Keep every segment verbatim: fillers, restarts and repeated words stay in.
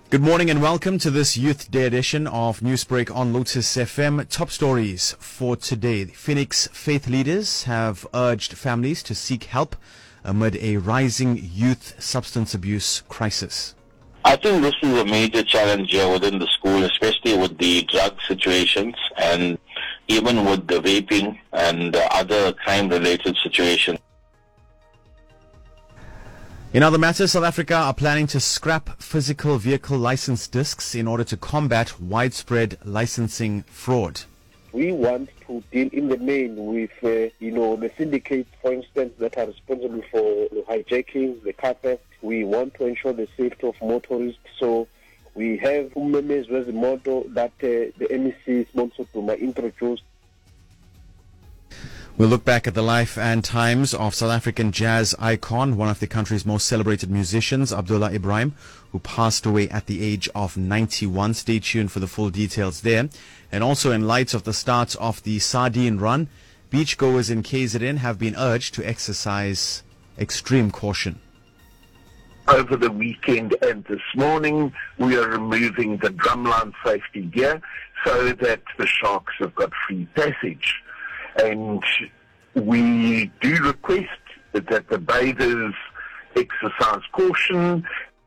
Good morning and welcome to this Youth Day edition of Newsbreak on Lotus F M. Top stories for today. The Phoenix faith leaders have urged families to seek help amid a rising youth substance abuse crisis. I think this is a major challenge here within the school, especially with the drug situations and even with the vaping and uh, other crime-related situations. In other matters, South Africa are planning to scrap physical vehicle license discs in order to combat widespread licensing fraud. We want to deal in the main with, uh, you know, the syndicates, for instance, that are responsible for the hijackings, the car theft. We want to ensure the safety of motorists. So we have Ummemes was the motto that uh, the M E C sponsored to my introduced. We'll look back at the life and times of South African jazz icon, one of the country's most celebrated musicians, Abdullah Ibrahim, who passed away at the age of ninety-one. Stay tuned for the full details there. And also in light of the start of the Sardine Run, beachgoers in K Z N have been urged to exercise extreme caution. Over the weekend and this morning, we are removing the drumline safety gear so that the sharks have got free passage. And we do request that the bathers exercise caution.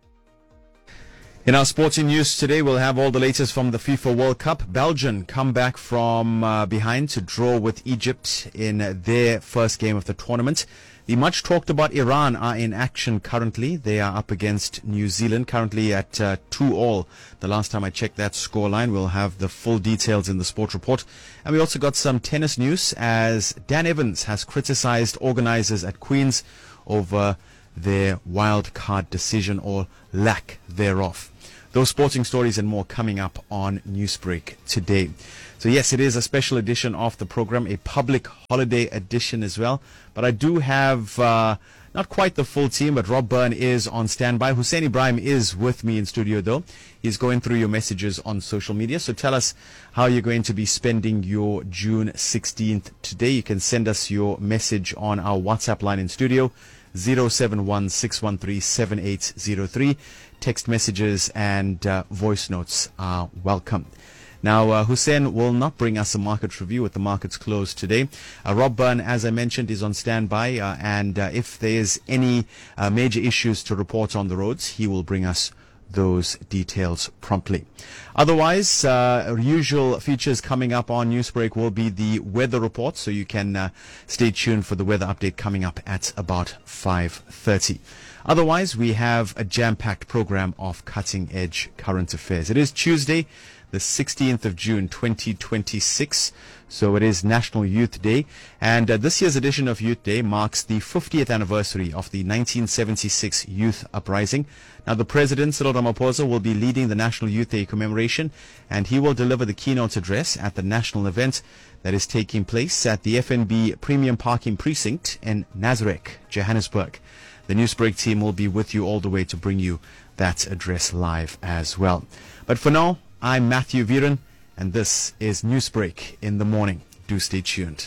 In our sporting news today, we'll have all the latest from the FIFA World Cup. Belgium come back from uh, behind to draw with Egypt in their first game of the tournament. The much talked about Iran are in action currently. They are up against New Zealand, currently at uh, two all. The last time I checked that scoreline, we'll have the full details in the sport report. And we also got some tennis news as Dan Evans has criticized organizers at Queen's over their wild card decision or lack thereof. Those sporting stories and more coming up on Newsbreak today. So yes, it is a special edition of the program, a public holiday edition as well. But I do have uh, not quite the full team, but Rob Byrne is on standby. Hussein Ibrahim is with me in studio though. He's going through your messages on social media. So tell us how you're going to be spending your June sixteenth today. You can send us your message on our WhatsApp line in studio, zero seven one six one three seven eight zero three. Text messages and uh, voice notes are welcome. Now, uh, Hussein will not bring us a market review with the markets closed today. Uh, Rob Byrne, as I mentioned, is on standby, uh, and uh, if there's any uh, major issues to report on the roads, he will bring us those details promptly. Otherwise, uh, usual features coming up on Newsbreak will be the weather report, so you can uh, stay tuned for the weather update coming up at about five thirty. Otherwise, we have a jam-packed program of cutting-edge current affairs. It is Tuesday, the sixteenth of June, twenty twenty-six. So it is National Youth Day. And uh, this year's edition of Youth Day marks the fiftieth anniversary of the nineteen seventy-six Youth Uprising. Now, the President, Cyril Ramaphosa, will be leading the National Youth Day commemoration, and he will deliver the keynote address at the national event that is taking place at the F N B Premium Parking Precinct in Nasrec, Johannesburg. The Newsbreak team will be with you all the way to bring you that address live as well. But for now, I'm Matthew Viren, and this is Newsbreak in the morning. Do stay tuned.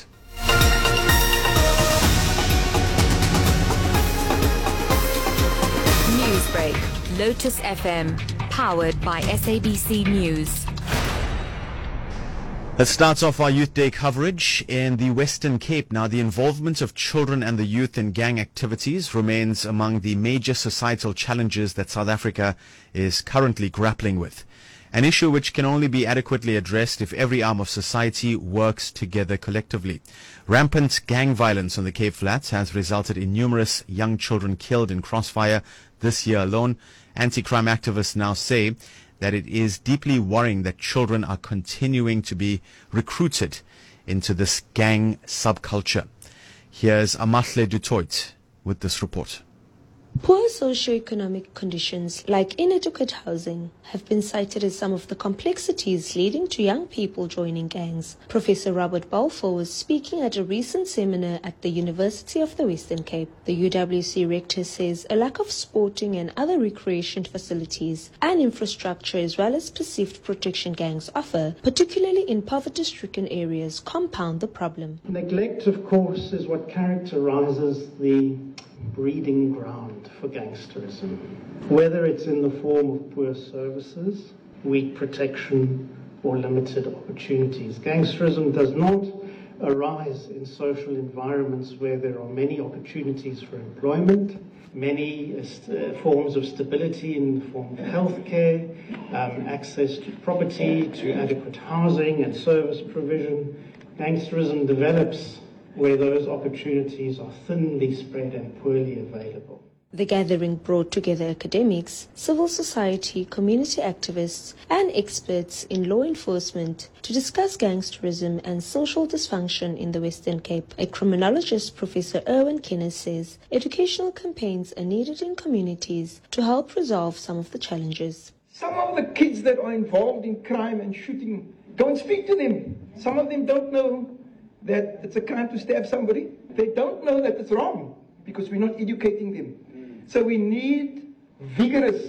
Newsbreak, Lotus F M, powered by S A B C News. Let's start off our Youth Day coverage in the Western Cape. Now, the involvement of children and the youth in gang activities remains among the major societal challenges that South Africa is currently grappling with. An issue which can only be adequately addressed if every arm of society works together collectively. Rampant gang violence on the Cape Flats has resulted in numerous young children killed in crossfire this year alone. Anti-crime activists now say that it is deeply worrying that children are continuing to be recruited into this gang subculture. Here's Amahle Dutoit with this report. Poor socioeconomic conditions, like inadequate housing, have been cited as some of the complexities leading to young people joining gangs. Professor Robert Balfour was speaking at a recent seminar at the University of the Western Cape. The U W C rector says a lack of sporting and other recreation facilities and infrastructure, as well as perceived protection gangs offer, particularly in poverty-stricken areas, compound the problem. Neglect, of course, is what characterizes the breeding ground for gangsterism, whether it's in the form of poor services, weak protection, or limited opportunities. Gangsterism does not arise in social environments where there are many opportunities for employment, many uh, forms of stability in the form of healthcare, um, access to property, to adequate housing and service provision. Gangsterism develops where those opportunities are thinly spread and poorly available. The gathering brought together academics, civil society, community activists, and experts in law enforcement to discuss gangsterism and social dysfunction in the Western Cape. A criminologist, Professor Erwin Kenneth, says educational campaigns are needed in communities to help resolve some of the challenges. Some of the kids that are involved in crime and shooting, don't speak to them. Some of them don't know that it's a crime to stab somebody. They don't know that it's wrong because we're not educating them. So we need vigorous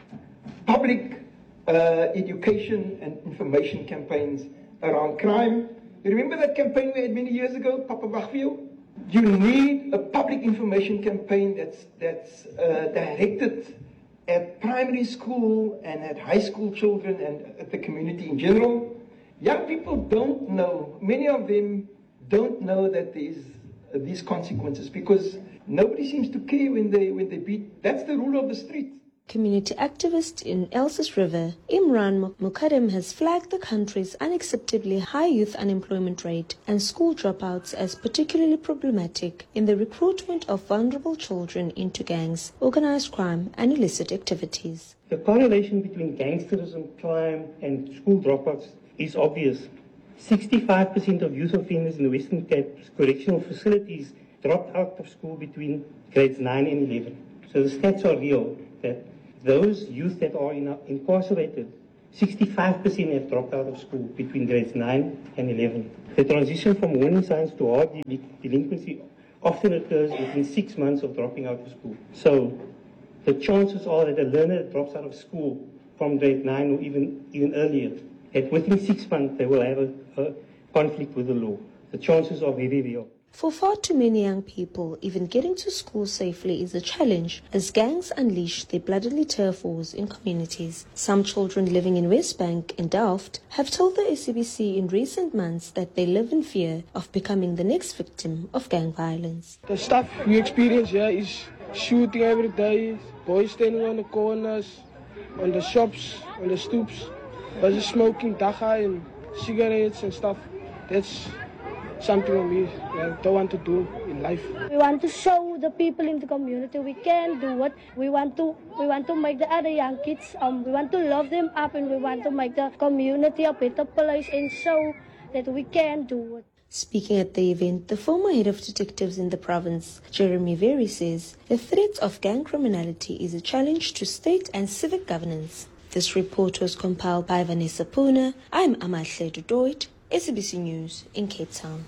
public uh, education and information campaigns around crime. You remember that campaign we had many years ago, Papa Wagvio? You need a public information campaign that's, that's uh, directed at primary school and at high school children and at the community in general. Young people don't know, many of them don't know that there's uh, these consequences because nobody seems to care when they when they beat. That's the rule of the street. Community activist in Elsis River, Imran Mukadem, has flagged the country's unacceptably high youth unemployment rate and school dropouts as particularly problematic in the recruitment of vulnerable children into gangs, organized crime, and illicit activities. The correlation between gangsterism, crime, and school dropouts is obvious. sixty-five percent of youth offenders in the Western Cape correctional facilities dropped out of school between grades nine and eleven. So the stats are real, that those youth that are in, incarcerated, sixty-five percent have dropped out of school between grades nine and eleven. The transition from warning signs to hard delinquency often occurs within six months of dropping out of school. So the chances are that a learner that drops out of school from grade nine or even, even earlier, that within six months they will have a, a conflict with the law. The chances are very real. For far too many young people, even getting to school safely is a challenge as gangs unleash their bloodily turf wars in communities. Some children living in Westbank and Delft have told the S A B C in recent months that they live in fear of becoming the next victim of gang violence. The stuff we experience here is shooting every day, boys standing on the corners, on the shops, on the stoops, busy smoking dacha and cigarettes and stuff. That's something we uh, don't want to do in life. We want to show the people in the community we can do what we want to. We want to make the other young kids, um, we want to love them up, and we want to make the community a better place and show that we can do it. Speaking at the event, the former head of detectives in the province, Jeremy Very, says the threat of gang criminality is a challenge to state and civic governance. This report was compiled by Vanessa Puna. I'm Amahle Dudoit, S A B C News in Cape Town.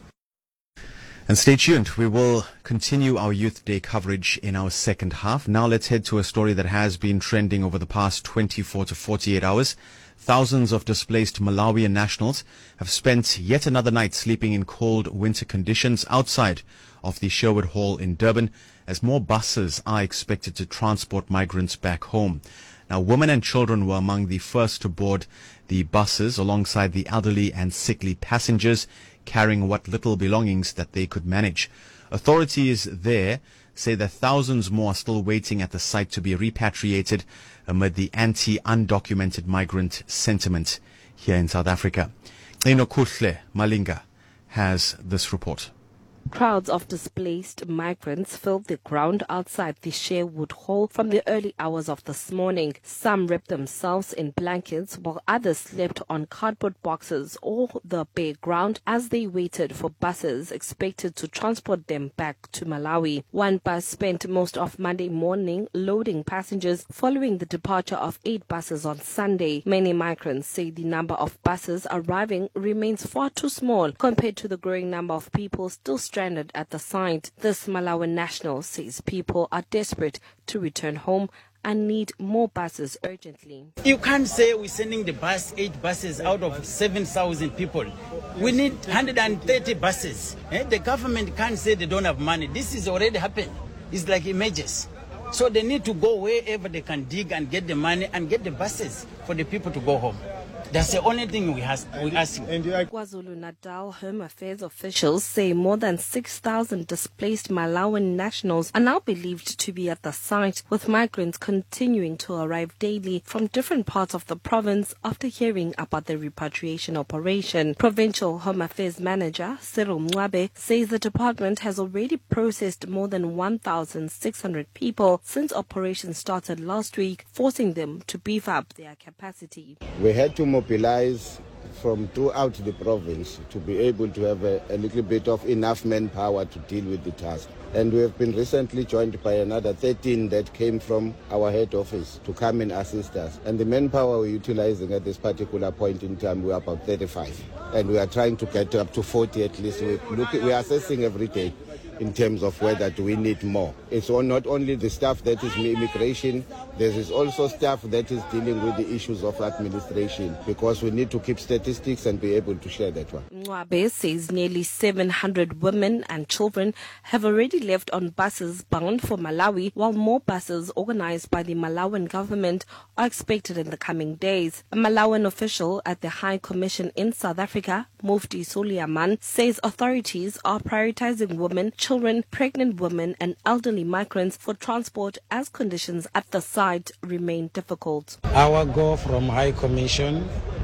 And stay tuned. We will continue our Youth Day coverage in our second half. Now let's head to a story that has been trending over the past twenty-four to forty-eight hours. Thousands of displaced Malawian nationals have spent yet another night sleeping in cold winter conditions outside of the Sherwood Hall in Durban as more buses are expected to transport migrants back home. Now, women and children were among the first to board the buses alongside the elderly and sickly passengers carrying what little belongings that they could manage. Authorities there say that thousands more are still waiting at the site to be repatriated amid the anti-undocumented migrant sentiment here in South Africa. Inokuhle Malinga has this report. Crowds of displaced migrants filled the ground outside the Sherwood Hall from the early hours of this morning. Some wrapped themselves in blankets while others slept on cardboard boxes or the bare ground as they waited for buses expected to transport them back to Malawi. One bus spent most of Monday morning loading passengers following the departure of eight buses on Sunday. Many migrants say the number of buses arriving remains far too small compared to the growing number of people still stranded at the site. This Malawian national says people are desperate to return home and need more buses urgently. You can't say we're sending the bus, eight buses out of seven thousand people. We need one hundred thirty buses. Eh? The government can't say they don't have money. This is already happened. is like emergency. So they need to go wherever they can dig and get the money and get the buses for the people to go home. That's the only thing we have we asking. KwaZulu-Natal Home Affairs officials say more than six thousand displaced Malawian nationals are now believed to be at the site, with migrants continuing to arrive daily from different parts of the province after hearing about the repatriation operation. Provincial Home Affairs Manager Cyril Mwabe says the department has already processed more than one thousand six hundred people since operations started last week, forcing them to beef up their capacity. We had to mobilize from throughout the province to be able to have a, a little bit of enough manpower to deal with the task. And we have been recently joined by another thirteen that came from our head office to come and assist us. And the manpower we're utilizing at this particular point in time, we're about thirty-five. And we are trying to get up to forty at least. We look, we are assessing every day in terms of whether do we need more. It's not only the staff that is immigration, there is also staff that is dealing with the issues of administration, because we need to keep statistics and be able to share that one. Mwabe says nearly seven hundred women and children have already left on buses bound for Malawi, while more buses organized by the Malawian government are expected in the coming days. A Malawian official at the High Commission in South Africa, Mufti Suliaman, says authorities are prioritizing women, children, pregnant women and elderly migrants for transport as conditions at the site remain difficult. Our goal from High Commission,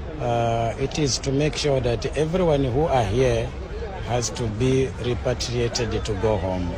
uh, it is to make sure that everyone who are here has to be repatriated to go home.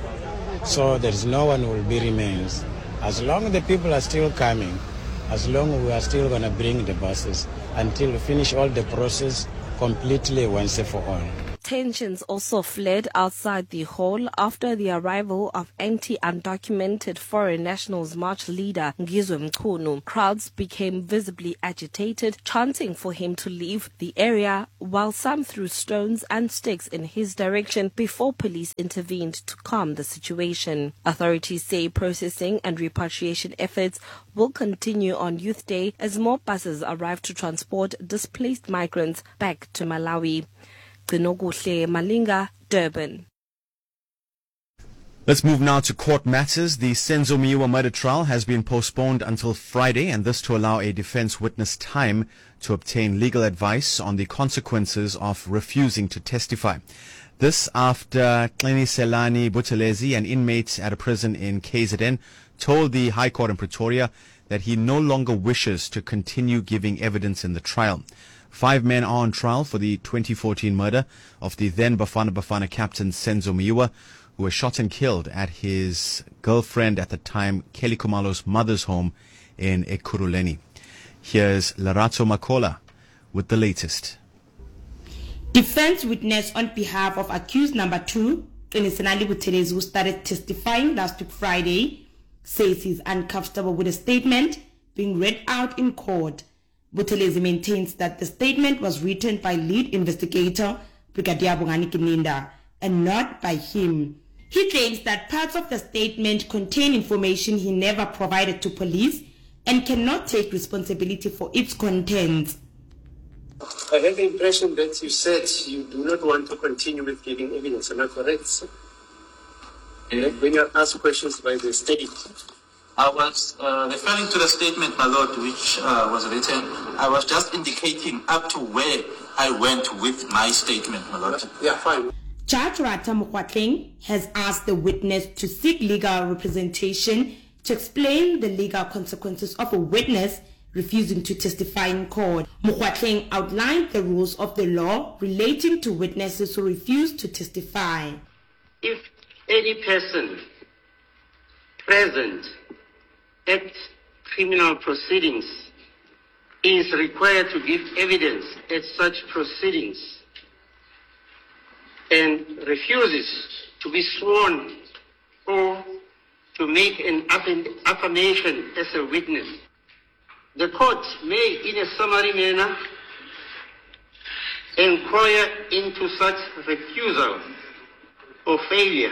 So there is no one who will be remains. As long as the people are still coming, as long as we are still going to bring the buses until we finish all the process completely once and for all. Tensions also flared outside the hall after the arrival of anti-undocumented foreign nationals march leader Ngizwe Mchunu. Crowds became visibly agitated, chanting for him to leave the area, while some threw stones and sticks in his direction before police intervened to calm the situation. Authorities say processing and repatriation efforts will continue on Youth Day as more buses arrive to transport displaced migrants back to Malawi. Ginoguhle Malinga, Durban. Let's move now to court matters. The Senzo Meyiwa murder trial has been postponed until Friday, and this to allow a defense witness time to obtain legal advice on the consequences of refusing to testify. This after Xeniselani Buthelezi, an inmate at a prison in K Z N, told the High Court in Pretoria that he no longer wishes to continue giving evidence in the trial. Five men are on trial for the twenty fourteen murder of the then Bafana Bafana captain Senzo Meyiwa, who was shot and killed at his girlfriend at the time, Kelly Khumalo's mother's home in Ekurhuleni. Here's Lerato Makola with the latest. Defense witness on behalf of accused number two, Xeniselani Buthelezi, who started testifying last week Friday, says he's uncomfortable with a statement being read out in court. Buthelezi maintains that the statement was written by lead investigator Brigadier Bongani Kininda and not by him. He claims that parts of the statement contain information he never provided to police and cannot take responsibility for its contents. I have the impression that you said you do not want to continue with giving evidence. Am I correct, sir? Yeah. When you are asked questions by the state. I was uh, referring to the statement, my lord, which uh, was written. I was just indicating up to where I went with my statement, my lord. Yeah, fine. Judge Rata Mokwatleng has asked the witness to seek legal representation to explain the legal consequences of a witness refusing to testify in court. Mokwatleng outlined the rules of the law relating to witnesses who refuse to testify. If any person present at criminal proceedings is required to give evidence at such proceedings and refuses to be sworn or to make an affirmation as a witness, the court may, in a summary manner, inquire into such refusal or failure.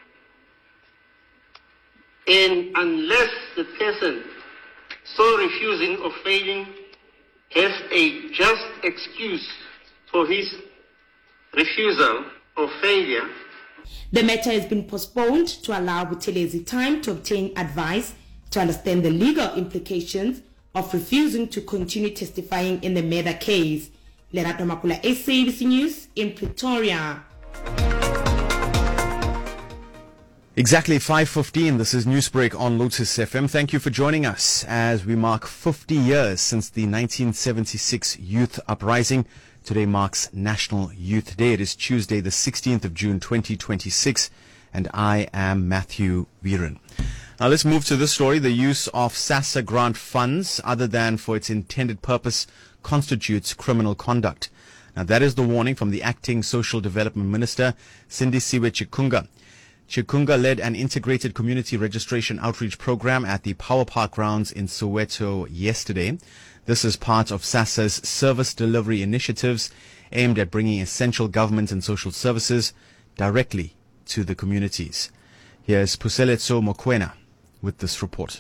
And unless the person so refusing or failing has a just excuse for his refusal or failure, The matter has been postponed to allow Buthelezi time to obtain advice to understand the legal implications of refusing to continue testifying in the Mather case. Lerato Makula, S A B C News in Pretoria. Exactly five fifteen. This is Newsbreak on Lotus F M. Thank you for joining us as we mark fifty years since the nineteen seventy-six Youth Uprising. Today marks National Youth Day. It is Tuesday, the sixteenth of June, twenty twenty-six, and I am Matthew Viren. Now let's move to this story. The use of SASSA grant funds other than for its intended purpose constitutes criminal conduct. Now that is the warning from the acting Social Development Minister, Sindisiwe Chikunga. Chikunga led an integrated community registration outreach program at the Power Park grounds in Soweto yesterday. This is part of SASSA's service delivery initiatives aimed at bringing essential government and social services directly to the communities. Here's Puseletso Mokoena with this report.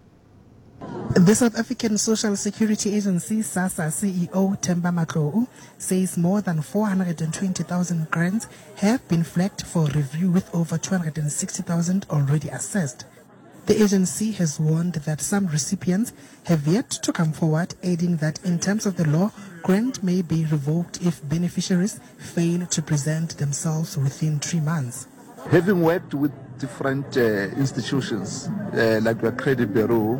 The South African Social Security Agency, SASSA C E O Themba Matlou, says more than four hundred twenty thousand grants have been flagged for review with over two hundred sixty thousand already assessed. The agency has warned that some recipients have yet to come forward, adding that in terms of the law, grant may be revoked if beneficiaries fail to present themselves within three months. Having worked with different uh, institutions uh, like the Credit Bureau,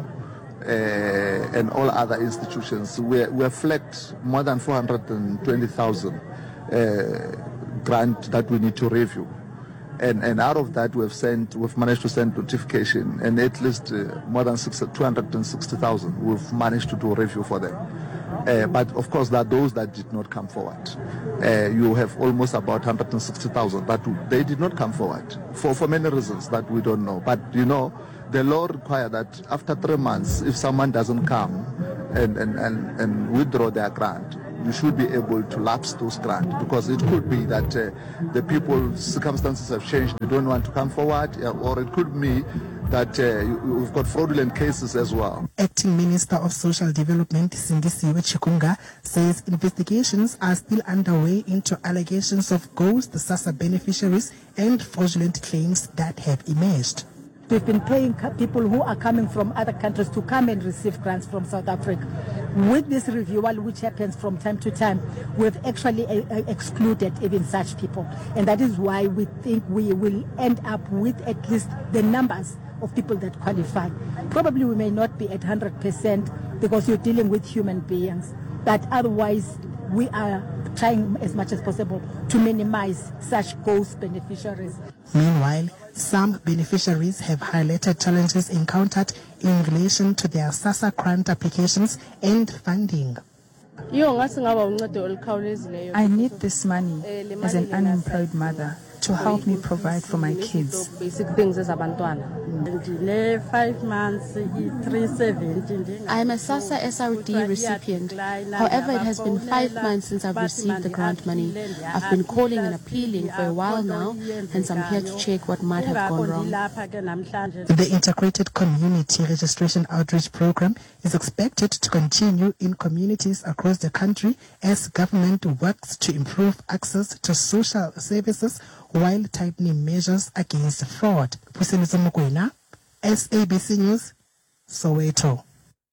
Uh, and all other institutions, we, we have flagged more than four hundred twenty thousand uh, grant that we need to review, and and out of that we have sent, we've managed to send notification, and at least uh, more than two hundred sixty thousand we've managed to do a review for them. Uh, but of course, there are those that did not come forward. Uh, you have almost about one hundred sixty thousand that they did not come forward for for many reasons that we don't know. But you know, the law requires that after three months, if someone doesn't come and, and, and, and withdraw their grant, you should be able to lapse those grants, because it could be that uh, the people's circumstances have changed, they don't want to come forward, or it could be that uh, we've got fraudulent cases as well. Acting Minister of Social Development, Sindisiwe Chikunga, says investigations are still underway into allegations of ghost SASSA beneficiaries and fraudulent claims that have emerged. We've been paying people who are coming from other countries to come and receive grants from South Africa. With this reviewal, which happens from time to time, we've actually uh, excluded even such people. And that is why we think we will end up with at least the numbers of people that qualify. Probably we may not be at one hundred percent because you're dealing with human beings. But otherwise, we are trying as much as possible to minimize such ghost beneficiaries. Meanwhile, some beneficiaries have highlighted challenges encountered in relation to their SASSA grant applications and funding. I need this money as an unemployed mother to help me provide for my kids. Basic things as abantwana. Five months, three seventy. I am a SASSA S R D recipient. However, it has been five months since I've received the grant money. I've been calling and appealing for a while now, hence I'm here to check what might have gone wrong. The Integrated Community Registration Outreach Program is expected to continue in communities across the country as government works to improve access to social services while tightening measures against fraud. Puseletso Mokoena, S A B C News, Soweto.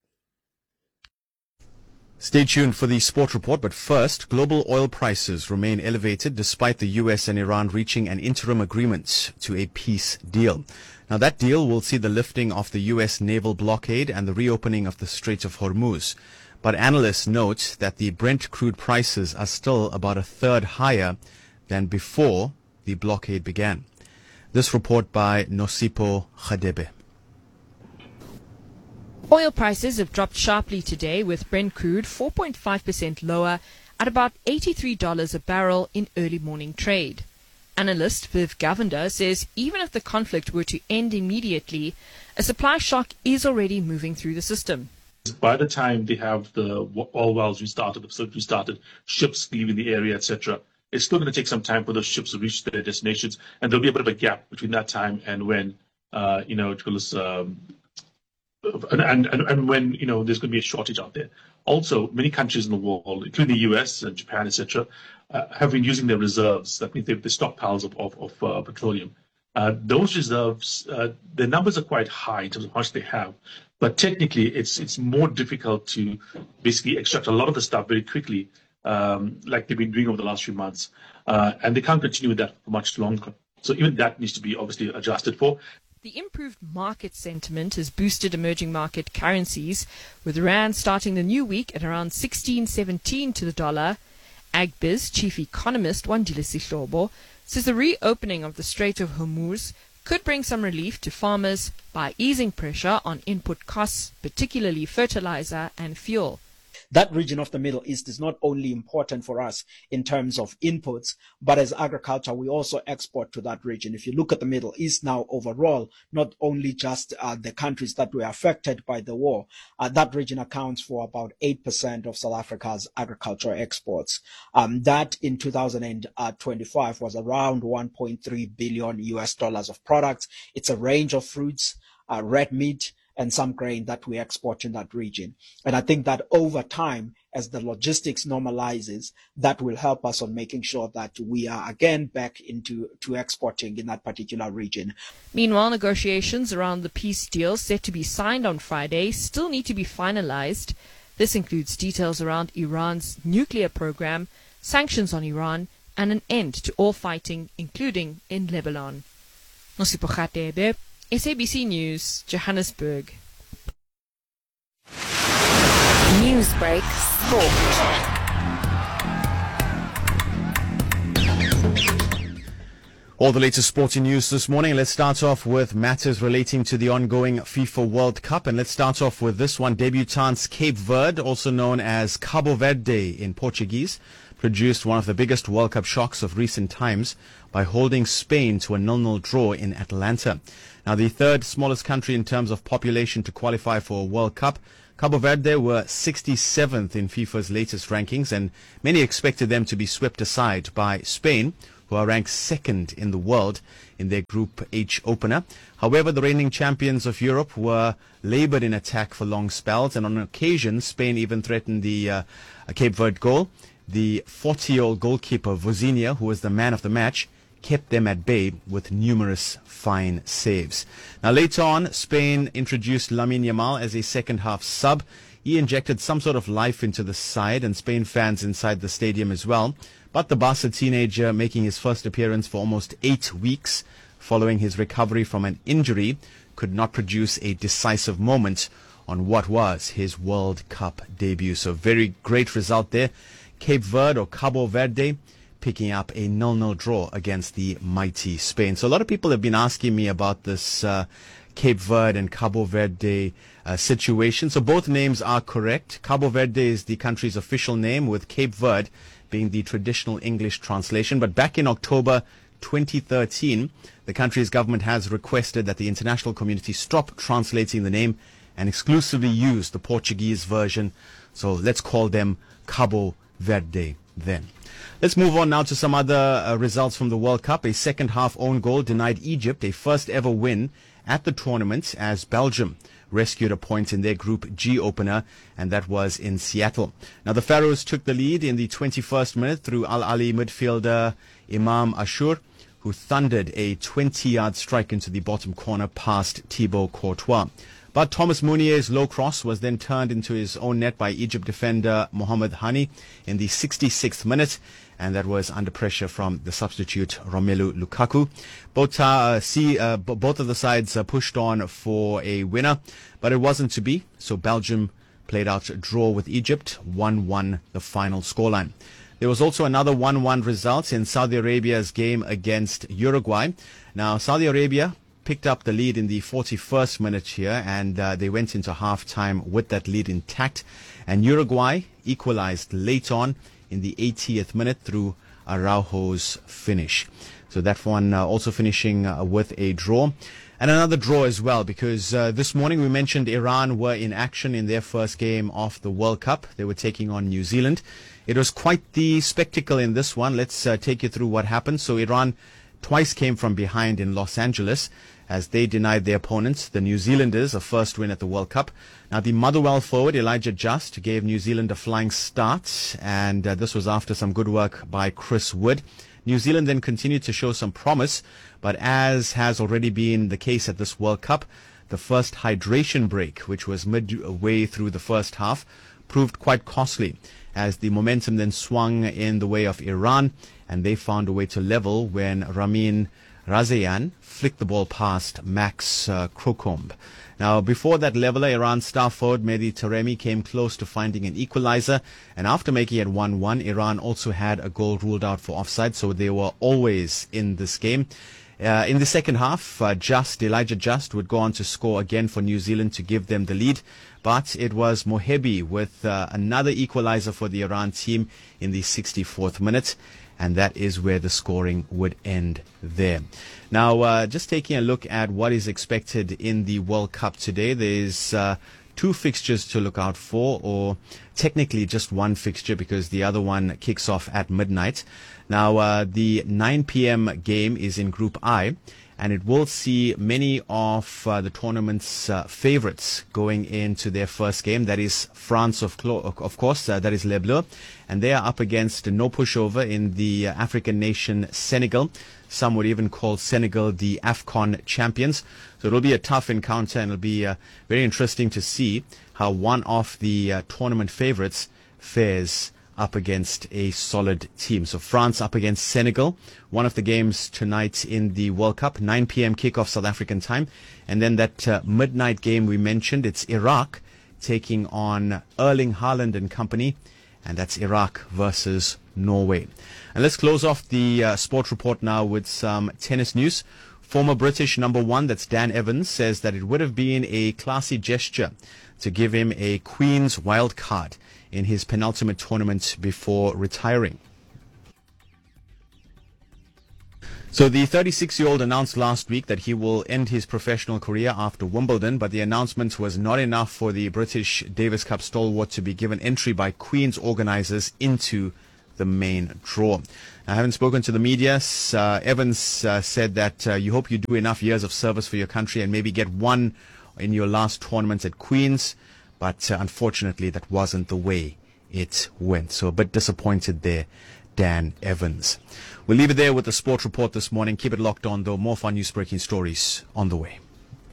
Stay tuned for the sport report, but first, global oil prices remain elevated despite the U S and Iran reaching an interim agreement to a peace deal. Now, that deal will see the lifting of the U S naval blockade and the reopening of the Strait of Hormuz. But analysts note that the Brent crude prices are still about a third higher than before the blockade began. This report by Nosipo Khadebe. Oil prices have dropped sharply today, with Brent crude four point five percent lower at about eighty-three dollars a barrel in early morning trade. Analyst Viv Govender says even if the conflict were to end immediately, a supply shock is already moving through the system. By the time they have the oil wells restarted, the facility restarted, ships leaving the area, et cetera, it's still going to take some time for those ships to reach their destinations, and there'll be a bit of a gap between that time and when, uh, you know, it goes, um, and, and, and when, you know, there's going to be a shortage out there. Also, many countries in the world, including the U S and Japan, et cetera, uh, have been using their reserves. That means they have the stockpiles of, of, of uh, petroleum. Uh, those reserves, uh, the numbers are quite high in terms of how much they have. But technically, it's it's more difficult to basically extract a lot of the stuff very quickly, um, like they've been doing over the last few months. Uh, and they can't continue with that for much longer. So even that needs to be obviously adjusted for. The improved market sentiment has boosted emerging market currencies, with Rand starting the new week at around sixteen seventeen to the dollar. Agbiz chief economist Wandile Sihlobo says the reopening of the Strait of Hormuz could bring some relief to farmers by easing pressure on input costs, particularly fertilizer and fuel. That region of the Middle East is not only important for us in terms of inputs, but as agriculture, we also export to that region. If you look at the Middle East now overall, not only just uh, the countries that were affected by the war, uh, that region accounts for about eight percent of South Africa's agricultural exports. Um, that in two thousand twenty-five was around one point three billion U S dollars of products. It's a range of fruits, uh, red meat, and some grain that we export in that region. And I think that over time, as the logistics normalizes, that will help us on making sure that we are again back into to exporting in that particular region. Meanwhile, negotiations around the peace deal set to be signed on Friday still need to be finalized. This includes details around Iran's nuclear program, sanctions on Iran, and an end to all fighting, including in Lebanon. Nosipho Khatebe, S A B C News, Johannesburg. Newsbreak Sport. All the latest sporting news this morning. Let's start off with matters relating to the ongoing FIFA World Cup. And let's start off with this one. Debutants Cape Verde, also known as Cabo Verde in Portuguese, produced one of the biggest World Cup shocks of recent times by holding Spain to a nil nil draw in Atlanta. Now, the third smallest country in terms of population to qualify for a World Cup, Cabo Verde were sixty-seventh in FIFA's latest rankings, and many expected them to be swept aside by Spain, who are ranked second in the world in their Group H opener. However, the reigning champions of Europe were laboured in attack for long spells, and on occasion, Spain even threatened the uh, Cape Verde goal. The forty-year-old goalkeeper, Vozinha, who was the man of the match, kept them at bay with numerous fine saves. Now, later on, Spain introduced Lamine Yamal as a second-half sub. He injected some sort of life into the side, and Spain fans inside the stadium as well. But the Barca teenager, making his first appearance for almost eight weeks following his recovery from an injury, could not produce a decisive moment on what was his World Cup debut. So very great result there. Cape Verde or Cabo Verde picking up a nil nil draw against the mighty Spain. So a lot of people have been asking me about this uh, Cape Verde and Cabo Verde uh, situation. So both names are correct. Cabo Verde is the country's official name, with Cape Verde being the traditional English translation. But back in October twenty thirteen, the country's government has requested that the international community stop translating the name and exclusively use the Portuguese version. So let's call them Cabo Verde then. Let's move on now to some other uh, results from the World Cup. A second half own goal denied Egypt a first ever win at the tournament as Belgium rescued a point in their Group G opener, and that was in Seattle. Now, the Pharaohs took the lead in the twenty-first minute through Al Ahly midfielder Imam Ashur, who thundered a twenty-yard strike into the bottom corner past Thibaut Courtois. But Thomas Meunier's low cross was then turned into his own net by Egypt defender Mohamed Hani in the sixty-sixth minute, and that was under pressure from the substitute Romelu Lukaku. Both, uh, see, uh, b- both of the sides uh, pushed on for a winner, but it wasn't to be, so Belgium played out a draw with Egypt, one one the final scoreline. There was also another one one result in Saudi Arabia's game against Uruguay. Now, Saudi Arabia picked up the lead in the forty-first minute here, and uh, they went into half-time with that lead intact. And Uruguay equalized late on in the eightieth minute through Araujo's finish. So that one uh, also finishing uh, with a draw. And another draw as well, because uh, this morning we mentioned Iran were in action in their first game of the World Cup. They were taking on New Zealand. It was quite the spectacle in this one. Let's uh, take you through what happened. So Iran twice came from behind in Los Angeles, as they denied their opponents, the New Zealanders, a first win at the World Cup. Now, the Motherwell forward, Elijah Just, gave New Zealand a flying start, and uh, this was after some good work by Chris Wood. New Zealand then continued to show some promise, but as has already been the case at this World Cup, the first hydration break, which was midway through the first half, proved quite costly, as the momentum then swung in the way of Iran, and they found a way to level when Ramin Razayan flicked the ball past Max uh, Krocombe. Now, before that leveler, Iran star forward Mehdi Taremi came close to finding an equalizer, and after making it one one, Iran also had a goal ruled out for offside, so they were always in this game. Uh, in the second half, uh, Just, Elijah Just would go on to score again for New Zealand to give them the lead, but it was Mohebi with uh, another equalizer for the Iran team in the sixty-fourth minute, and that is where the scoring would end there. Now, uh, just taking a look at what is expected in the World Cup today, there's uh, two fixtures to look out for, or technically just one fixture because the other one kicks off at midnight. Now, uh, the nine p.m. game is in Group I, and it will see many of uh, the tournament's uh, favorites going into their first game. That is France, of, of course, uh, that is Les Bleus, and they are up against no pushover in the uh, African nation Senegal. Some would even call Senegal the AFCON champions. So it'll be a tough encounter, and it'll be uh, very interesting to see how one of the uh, tournament favorites fares up against a solid team. So France up against Senegal, one of the games tonight in the World Cup, nine p.m. kickoff South African time. And then that uh, midnight game we mentioned, it's Iraq taking on Erling Haaland and company, and that's Iraq versus Norway. And let's close off the uh, sport report now with some tennis news. Former British number one, that's Dan Evans, says that it would have been a classy gesture to give him a Queen's wild card in his penultimate tournament before retiring. So the thirty-six-year-old announced last week that he will end his professional career after Wimbledon, but the announcement was not enough for the British Davis Cup stalwart to be given entry by Queen's organisers into the main draw. I haven't spoken to the media. Uh, Evans uh, said that uh, you hope you do enough years of service for your country and maybe get one in your last tournament at Queen's. But uh, unfortunately, that wasn't the way it went. So a bit disappointed there, Dan Evans. We'll leave it there with the sport report this morning. Keep it locked on, though. More fun news breaking stories on the way.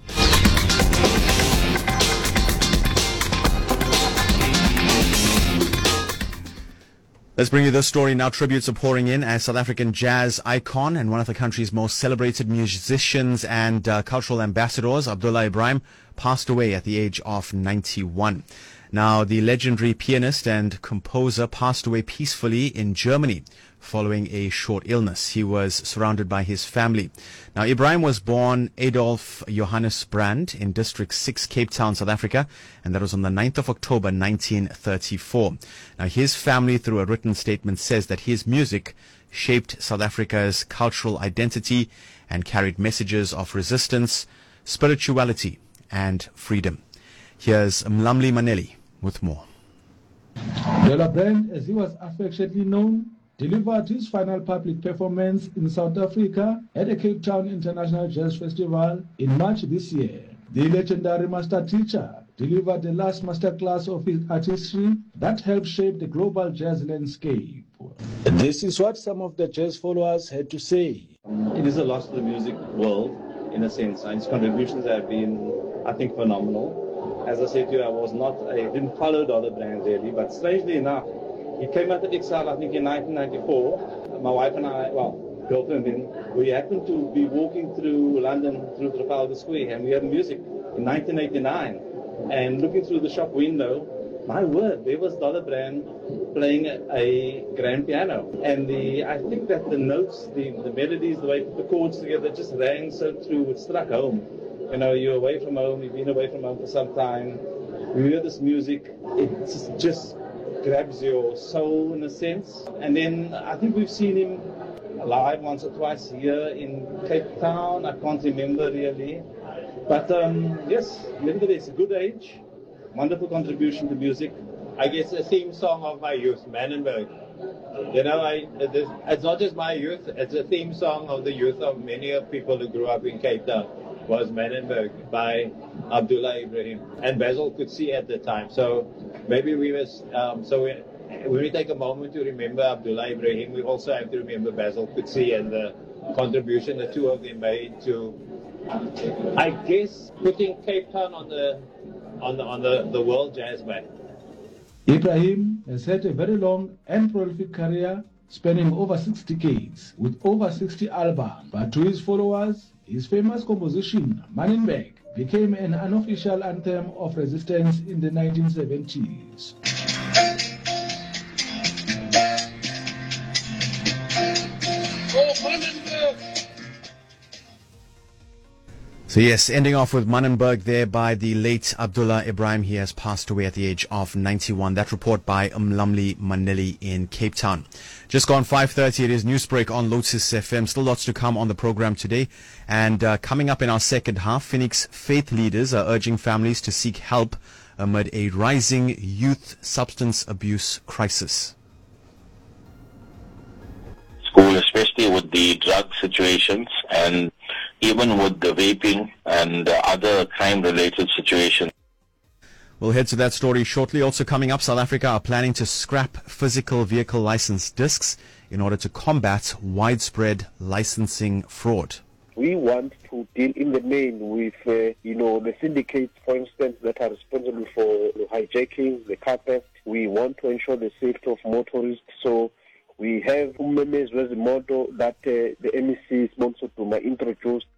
Let's bring you this story now. Tributes are pouring in as South African jazz icon and one of the country's most celebrated musicians and uh, cultural ambassadors, Abdullah Ibrahim, passed away at the age of ninety-one. Now, the legendary pianist and composer passed away peacefully in Germany following a short illness. He was surrounded by his family. Now, Ibrahim was born Adolf Johannes Brand in District six, Cape Town, South Africa, and that was on the ninth of October, nineteen thirty-four. Now, his family, through a written statement, says that his music shaped South Africa's cultural identity and carried messages of resistance, spirituality, and freedom. Here's Mlamli Maneli with more. Dela Brand, as he was affectionately known, delivered his final public performance in South Africa at the Cape Town International Jazz Festival in March this year. The legendary master teacher delivered the last masterclass of his artistry that helped shape the global jazz landscape. This is what some of the jazz followers had to say. It is a loss to the music world, in a sense. His contributions have been, I think, phenomenal. As I said to you, I was not, I didn't follow the other brands really, but strangely enough, he came out of exile, I think, in nineteen ninety-four. My wife and I, well, girlfriend then, we happened to be walking through London, through Trafalgar Square, and we had music in nineteen eighty-nine. And looking through the shop window, my word, there was Dollar Brand playing a, a grand piano. And the I think that the notes, the, the melodies, the way the chords together just rang so true, it struck home. You know, you're away from home, you've been away from home for some time, you hear this music, it just grabs your soul in a sense. And then I think we've seen him live once or twice here in Cape Town, I can't remember really. But um, yes, nevertheless, a good age, wonderful contribution to music. I guess a theme song of my youth, Manenberg. You know, I, it's not just my youth, it's a theme song of the youth of many of people who grew up in Cape Town. was Manenberg by Abdullah Ibrahim, and Basil Coetzee at the time. So maybe we must, um, so we, when we take a moment to remember Abdullah Ibrahim, we also have to remember Basil Coetzee and the contribution the two of them made to, I guess, putting Cape Town on the on the on the, the world jazz map. Ibrahim has had a very long and prolific career spanning over six decades with over sixty albums, but to his followers, his famous composition, Manenberg, became an unofficial anthem of resistance in the nineteen seventies. So yes, ending off with Manenberg there by the late Abdullah Ibrahim. He has passed away at the age of ninety-one. That report by Umlamli Maneli in Cape Town. Just gone five thirty, it is Newsbreak on Lotus F M. Still lots to come on the program today. And uh, coming up in our second half, Phoenix faith leaders are urging families to seek help amid a rising youth substance abuse crisis. School, especially with the drug situations and even with the vaping and uh, other crime-related situations. We'll head to that story shortly. Also coming up, South Africa are planning to scrap physical vehicle license discs in order to combat widespread licensing fraud. We want to deal in the main with, uh, you know, the syndicates, for instance, that are responsible for hijacking, the car theft. We want to ensure the safety of motorists. So we have Umemes as a motto that uh, the M E C sponsored to my introduced.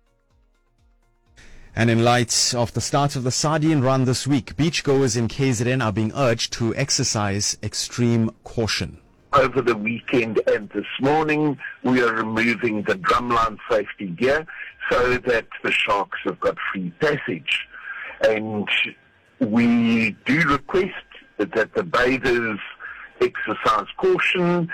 And in light of the start of the Sardine run this week, beachgoers in K Z N are being urged to exercise extreme caution. Over the weekend and this morning, we are removing the drumline safety gear so that the sharks have got free passage. And we do request that the bathers exercise caution.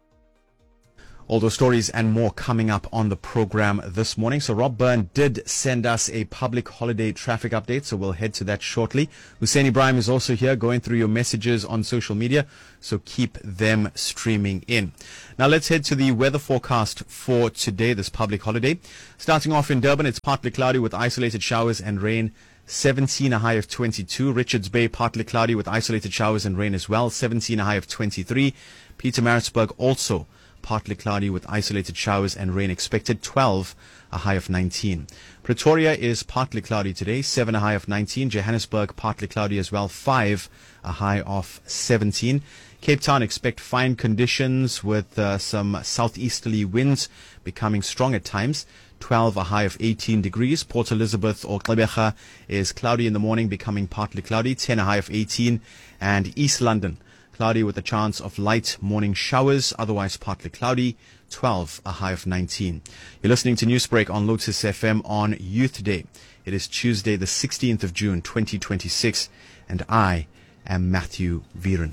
All those stories and more coming up on the program this morning. So Rob Byrne did send us a public holiday traffic update, so we'll head to that shortly. Hussein Ibrahim is also here going through your messages on social media, so keep them streaming in. Now let's head to the weather forecast for today, this public holiday. Starting off in Durban, it's partly cloudy with isolated showers and rain. seventeen, a high of twenty-two. Richards Bay, partly cloudy with isolated showers and rain as well. seventeen, a high of twenty-three. Pietermaritzburg also partly cloudy with isolated showers and rain expected. twelve, a high of nineteen. Pretoria is partly cloudy today. seven, a high of nineteen. Johannesburg, partly cloudy as well. five, a high of seventeen. Cape Town, expect fine conditions with uh, some southeasterly winds becoming strong at times. twelve, a high of eighteen degrees. Port Elizabeth or Gqeberha is cloudy in the morning, becoming partly cloudy. ten, a high of eighteen. And East London, cloudy with a chance of light morning showers, otherwise partly cloudy. twelve, a high of nineteen. You're listening to Newsbreak on Lotus F M on Youth Day. It is Tuesday, the sixteenth of June, twenty twenty-six, and I am Matthew Viren.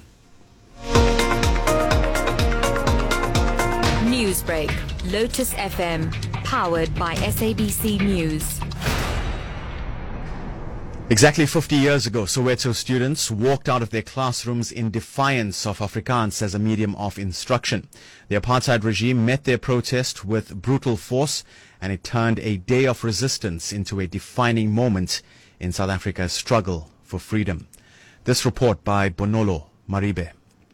Newsbreak, Lotus F M, powered by S A B C News. Exactly fifty years ago, Soweto students walked out of their classrooms in defiance of Afrikaans as a medium of instruction. The apartheid regime met their protest with brutal force, and it turned a day of resistance into a defining moment in South Africa's struggle for freedom. This report by Bonolo Maribe.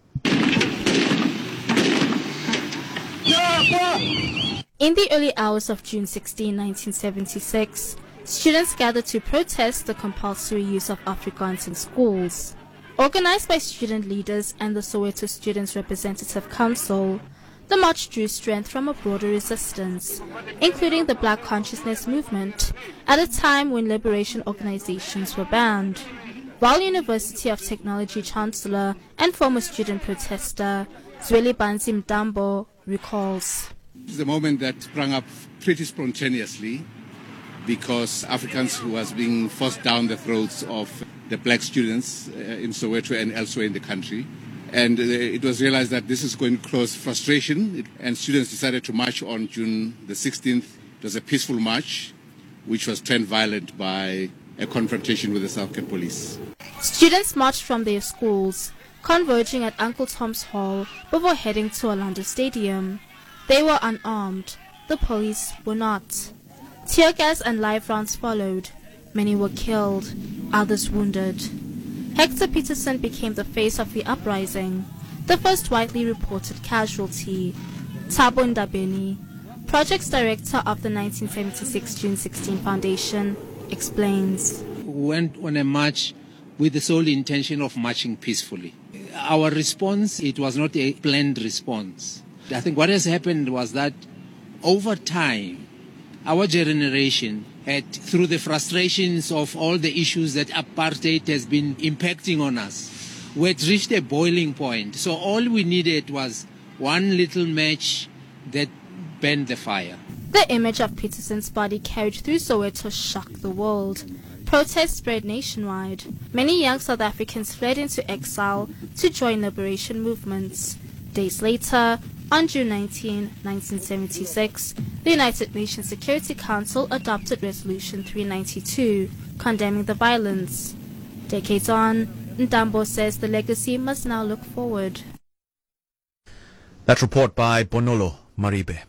In the early hours of June sixteenth, nineteen seventy-six, students gathered to protest the compulsory use of Afrikaans in schools. Organized by student leaders and the Soweto Students' Representative Council, the march drew strength from a broader resistance, including the Black Consciousness Movement, at a time when liberation organizations were banned. While University of Technology Chancellor and former student protester Zweli Banzi Mdambo recalls. It's a moment that sprang up pretty spontaneously because Afrikaans was being forced down the throats of the black students uh, in Soweto and elsewhere in the country. And uh, it was realized that this is going to cause frustration, and students decided to march on June the sixteenth. It was a peaceful march, which was turned violent by a confrontation with the South African police. Students marched from their schools, converging at Uncle Tom's Hall before heading to Orlando Stadium. They were unarmed. The police were not. Tear gas and live rounds followed. Many were killed, others wounded. Hector Peterson became the face of the uprising, the first widely reported casualty. Thabo Ndabeni, projects director of the nineteen seventy-six June sixteenth Foundation, explains. We went on a march with the sole intention of marching peacefully. Our response, it was not a planned response. I think what has happened was that over time, our generation had, through the frustrations of all the issues that apartheid has been impacting on us, we had reached a boiling point. So all we needed was one little match that burned the fire. The image of Peterson's body carried through Soweto shocked the world. Protests spread nationwide. Many young South Africans fled into exile to join liberation movements. Days later, on June nineteenth, nineteen seventy-six, the United Nations Security Council adopted Resolution three ninety-two, condemning the violence. Decades on, Ndambo says the legacy must now look forward. That report by Bonolo Maribe.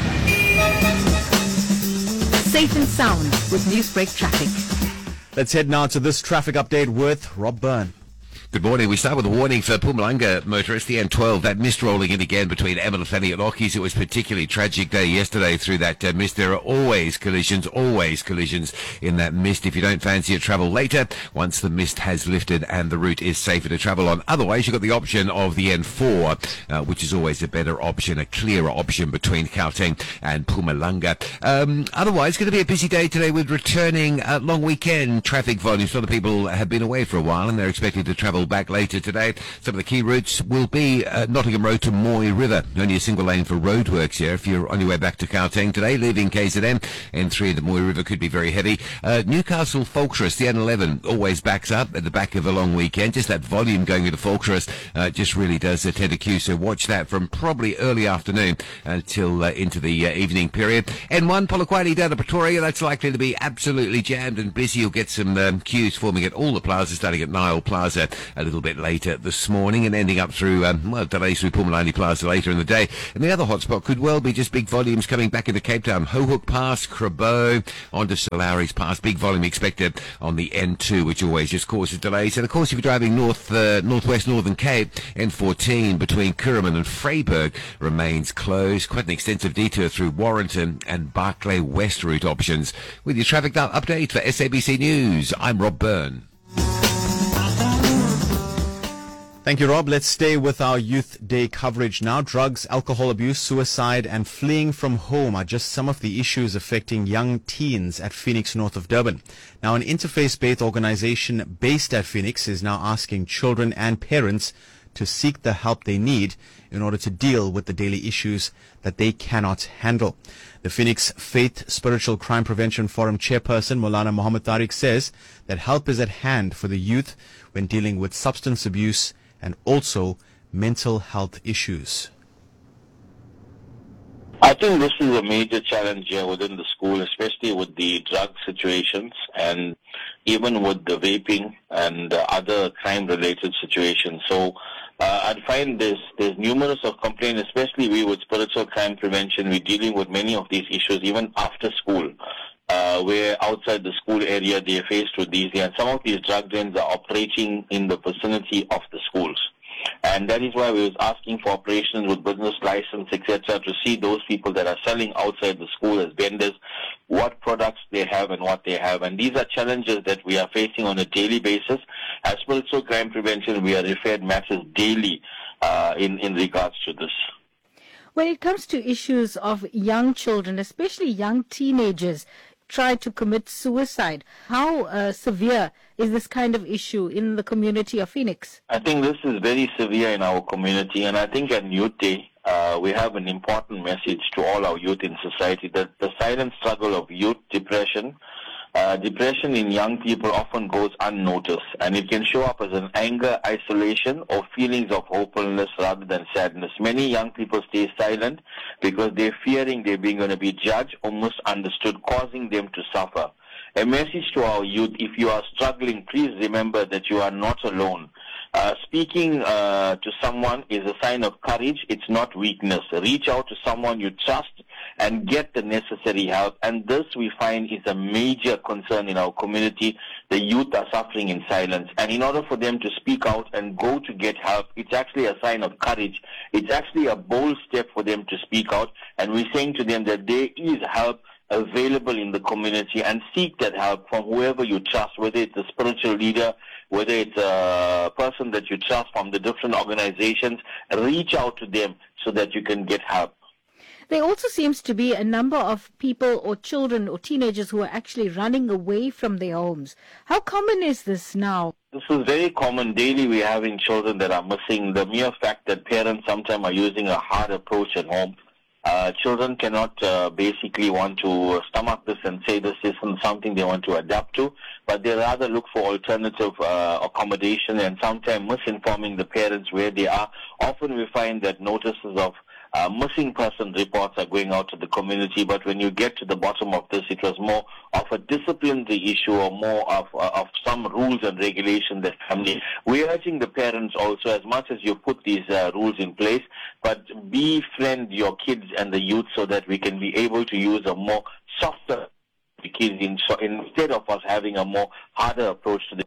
Safe and sound with Newsbreak traffic. Let's head now to this traffic update with Rob Byrne. Good morning. We start with a warning for Mpumalanga motorists, the N twelve. That mist rolling in again between Emelethani and Okies. It was a particularly tragic day yesterday through that uh, mist. There are always collisions, always collisions in that mist. If you don't fancy it, travel later once the mist has lifted and the route is safer to travel on. Otherwise, you've got the option of the N four, uh, which is always a better option, a clearer option between Gauteng and Mpumalanga. Um, otherwise, going to be a busy day today with returning uh, long weekend traffic volumes. A lot of people have been away for a while and they're expected to travel back later today. Some of the key routes will be uh, Nottingham Road to Moy River. Only a single lane for roadworks here. If you're on your way back to Gauteng today, leaving K Z N, N three, the Moy River could be very heavy. Uh, Newcastle Falkirk, the N eleven, always backs up at the back of a long weekend. Just that volume going into Falkirk uh, just really does uh, tend to queue. So watch that from probably early afternoon until uh, into the uh, evening period. N one, Polokwane down to Pretoria. That's likely to be absolutely jammed and busy. You'll get some um, queues forming at all the plazas, starting at Nile Plaza a little bit later this morning and ending up through, um, well, delays through Pumulani Plaza later in the day. And the other hotspot could well be just big volumes coming back into Cape Town. Hohook Pass, Krabo, onto Solaris Pass. Big volume expected on the N two, which always just causes delays. And of course, if you're driving north, uh, northwest Northern Cape, N fourteen between Kuruman and Vryburg remains closed. Quite an extensive detour through Warrington and Barclay West route options. With your traffic update for S A B C News, I'm Rob Byrne. Thank you, Rob. Let's stay with our Youth Day coverage now. Drugs, alcohol abuse, suicide, and fleeing from home are just some of the issues affecting young teens at Phoenix, north of Durban. Now, an interfaith-based organization based at Phoenix is now asking children and parents to seek the help they need in order to deal with the daily issues that they cannot handle. The Phoenix Faith Spiritual Crime Prevention Forum chairperson, Maulana Muhammad Tariq, says that help is at hand for the youth when dealing with substance abuse and also mental health issues. I think this is a major challenge here within the school, especially with the drug situations and even with the vaping and uh, other crime-related situations. So uh, I find there's, there's numerous of complaints, especially we with spiritual crime prevention. We're dealing with many of these issues even after school. Uh, where outside the school area they are faced with these, and some of these drug dens are operating in the vicinity of the schools. And that is why we was asking for operations with business license, et cetera, to see those people that are selling outside the school as vendors, what products they have and what they have. And these are challenges that we are facing on a daily basis. As spiritual crime prevention, we are referred matters daily uh, in, in regards to this. When it comes to issues of young children, especially young teenagers, try to commit suicide, how uh, severe is this kind of issue in the community of Phoenix? I think this is very severe in our community, and I think at Youth Day, uh, we have an important message to all our youth in society, that the silent struggle of youth depression, Uh, depression in young people often goes unnoticed, and it can show up as an anger, isolation, or feelings of hopelessness rather than sadness. Many young people stay silent because they're fearing they're being going to be judged or misunderstood, causing them to suffer. A message to our youth: if you are struggling, please remember that you are not alone. Uh, speaking uh, to someone is a sign of courage. It's not weakness. Reach out to someone you trust and get the necessary help. And this we find is a major concern in our community. The youth are suffering in silence. And in order for them to speak out and go to get help, it's actually a sign of courage. It's actually a bold step for them to speak out. And we're saying to them that there is help available in the community, and seek that help from whoever you trust, whether it's a spiritual leader, whether it's a person that you trust from the different organizations. Reach out to them so that you can get help. There also seems to be a number of people or children or teenagers who are actually running away from their homes. How common is this now? This is very common. Daily we're having children that are missing. The mere fact that parents sometimes are using a hard approach at home. Uh, children cannot uh, basically want to stomach this and say this isn't something they want to adapt to, but they rather look for alternative uh, accommodation and sometimes misinforming the parents where they are. Often we find that notices of uh, missing person reports are going out to the community, but when you get to the bottom of this, it was more of a disciplinary issue or more of, uh, of some rules and regulations that family. We're urging the parents also, as much as you put these uh, rules in place, but befriend your kids and the youth so that we can be able to use a more softer kids in, so instead of us having a more harder approach to the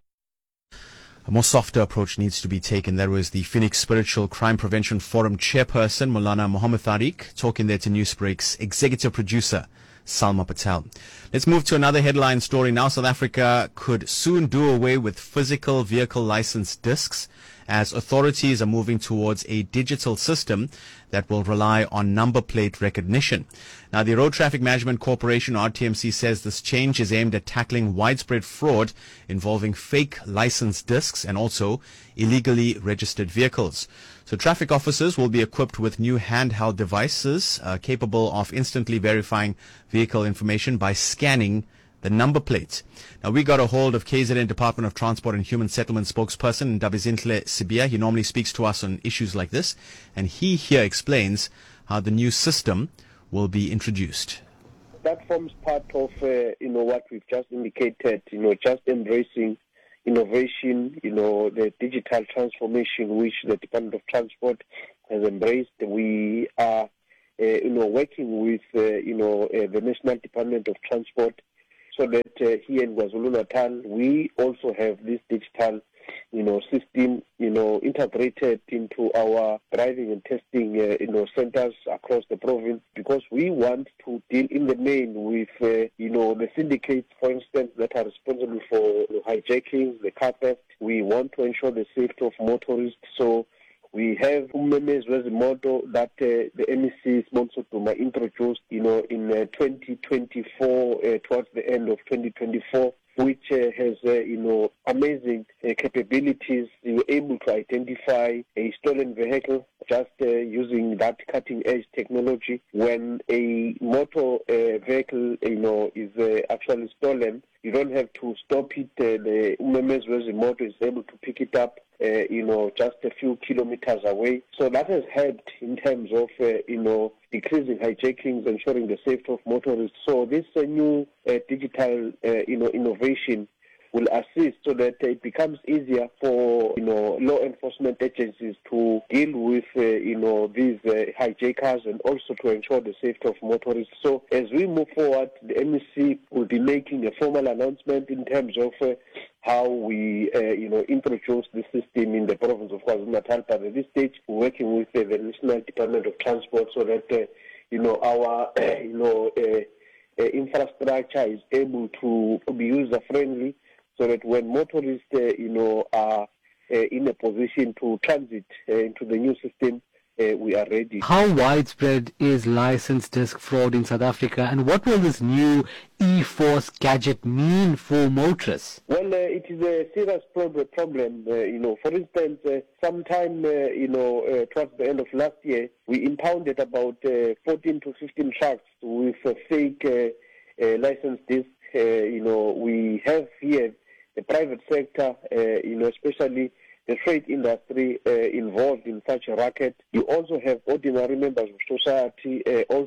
A more softer approach needs to be taken. That was the Phoenix Spiritual Crime Prevention Forum chairperson, Maulana Mohammed Tariq, talking there to Newsbreak's executive producer, Salma Patel. Let's move to another headline story now. South Africa could soon do away with physical vehicle license discs as authorities are moving towards a digital system that will rely on number plate recognition. Now, the Road Traffic Management Corporation, R T M C, says this change is aimed at tackling widespread fraud involving fake license discs and also illegally registered vehicles. So traffic officers will be equipped with new handheld devices uh, capable of instantly verifying vehicle information by scanning the number plate. Now, we got a hold of K Z N Department of Transport and Human Settlement spokesperson Ndabizinhle Sibia. He normally speaks to us on issues like this, and he here explains how the new system will be introduced. That forms part of, uh, you know, what we've just indicated, you know, just embracing innovation, you know, the digital transformation which the Department of Transport has embraced. We are, uh, you know, working with, uh, you know, uh, the National Department of Transport so that uh, here in KwaZulu-Natal, we also have this digital, you know, system, you know, integrated into our driving and testing, uh, you know, centers across the province, because we want to deal in the main with, uh, you know, the syndicates, for instance, that are responsible for the hijackings, the car theft. We want to ensure the safety of motorists. So we have Ummemes Wezimoto that uh, the M E C Sponsored Duma introduced, you know, in uh, twenty twenty-four, uh, towards the end of twenty twenty-four, which uh, has, uh, you know, amazing uh, capabilities. You're able to identify a stolen vehicle just uh, using that cutting-edge technology. When a motor uh, vehicle, you know, is uh, actually stolen, you don't have to stop it. Uh, the Ummemes Wezimoto is able to pick it up, Uh, you know, just a few kilometers away. So that has helped in terms of, uh, you know, decreasing hijackings, ensuring the safety of motorists. So this uh, new uh, digital, uh, you know, innovation will assist so that it becomes easier for, you know, law enforcement agencies to deal with, uh, you know, these uh, hijackers and also to ensure the safety of motorists. So as we move forward, the M E C will be making a formal announcement in terms of uh, how we, uh, you know, introduce the system in the province of KwaZulu-Natal. But at this stage, we're working with uh, the National Department of Transport so that, uh, you know, our, uh, you know, uh, uh, infrastructure is able to be user-friendly, so that when motorists, uh, you know, are uh, in a position to transit uh, into the new system, uh, we are ready. How widespread is license disc fraud in South Africa, and what will this new e-force gadget mean for motorists? Well, uh, it is a serious prob- problem. Uh, you know, for instance, uh, sometime, uh, you know, uh, towards the end of last year, we impounded about uh, fourteen to fifteen trucks with uh, fake uh, uh, license discs. Uh, you know, we have here the private sector, uh, you know, especially the trade industry uh, involved in such a racket. You also have ordinary members of society uh, also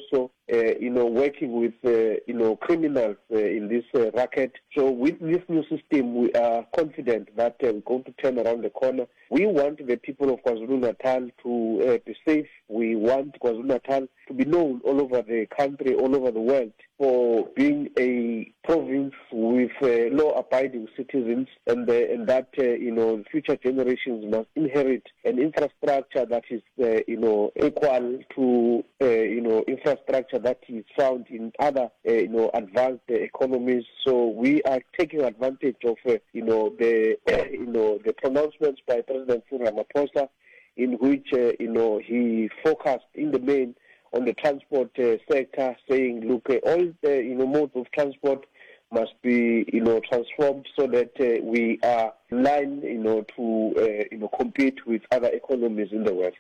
uh, you know, working with, uh, you know, criminals uh, in this uh, racket. So with this new system, we are confident that uh, we're going to turn around the corner. We want the people of KwaZulu-Natal to uh, be safe. We want KwaZulu-Natal to be known all over the country, all over the world, for being a province with uh, law-abiding citizens, and, uh, and that, uh, you know, future generations must inherit an infrastructure that is, uh, you know, equal to, uh, you know, infrastructure that is found in other, uh, you know, advanced uh, economies. So we are taking advantage of, uh, you know, the, uh, you know, the pronouncements by President Cyril Ramaphosa, in which, uh, you know, he focused in the main on the transport uh, sector, saying, look, uh, all the, you know, modes of transport must be, you know, transformed so that uh, we are in line, you know, to, uh, you know, compete with other economies in the world.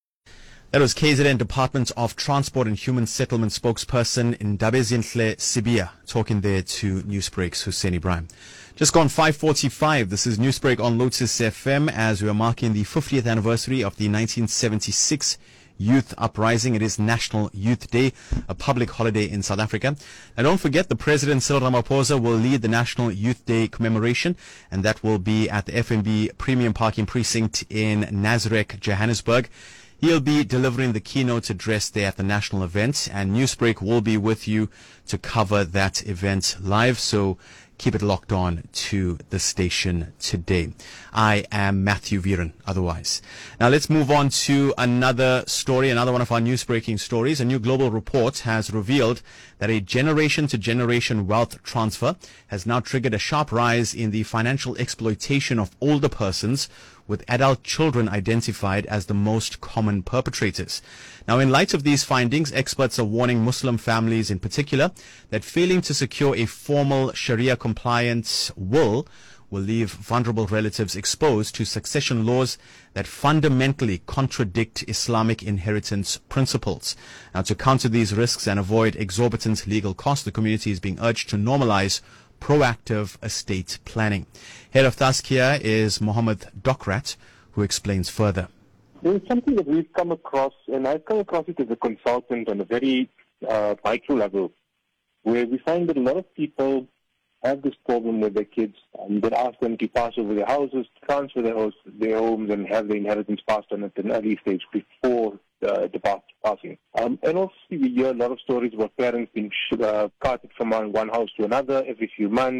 That was K Z N Department of Transport and Human Settlement spokesperson Ndabezinhle Sibia talking there to Newsbreak's Hussein Ibrahim. Just gone five forty-five. This is Newsbreak on Lotus F M as we are marking the fiftieth anniversary of the nineteen seventy-six Youth Uprising. It is National Youth Day, a public holiday in South Africa. And don't forget, the President Cyril Ramaphosa will lead the National Youth Day commemoration, and that will be at the F N B Premium Parking Precinct in Nasrec, Johannesburg. He'll be delivering the keynote address there at the national event, and Newsbreak will be with you to cover that event live. So keep it locked on to the station today. I am Matthew Viren, otherwise. Now let's move on to another story, another one of our news breaking stories. A new global report has revealed that a generation to generation wealth transfer has now triggered a sharp rise in the financial exploitation of older persons, with adult children identified as the most common perpetrators. Now, in light of these findings, experts are warning Muslim families in particular that failing to secure a formal Sharia compliant will will leave vulnerable relatives exposed to succession laws that fundamentally contradict Islamic inheritance principles. Now, to counter these risks and avoid exorbitant legal costs, the community is being urged to normalize proactive estate planning. Head of Tazkia is Mohammed Dokrat, who explains further. There's something that we've come across, and I've come across it as a consultant on a very uh, micro level, where we find that a lot of people have this problem with their kids, and they ask them to pass over their houses, transfer their, house, their homes, and have the inheritance passed on at an early stage before uh, the pass, passing. Um, and also we hear a lot of stories about parents being uh, carted from one house to another every few months.